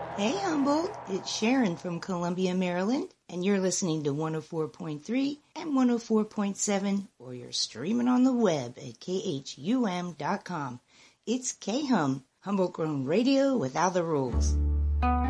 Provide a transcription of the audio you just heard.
Hey Humboldt, it's Sharon from Columbia, Maryland, and you're listening to 104.3 and 104.7, or you're streaming on the web at khum.com. It's Khum, Humboldt Grown Radio without the rules.